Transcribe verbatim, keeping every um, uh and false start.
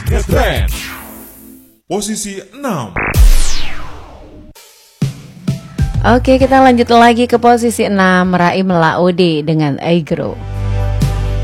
Ngetrend posisi enam. Oke, kita lanjut lagi ke posisi enam, Raim Laode dengan Aigro.